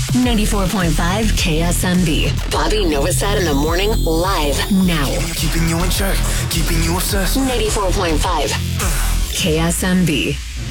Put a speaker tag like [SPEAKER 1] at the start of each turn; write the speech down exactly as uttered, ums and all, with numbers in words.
[SPEAKER 1] ninety-four point five K S M B. Bobby Novosad in the morning, live now.
[SPEAKER 2] Keeping you in check, keeping you obsessed.
[SPEAKER 1] ninety-four point five K S M B.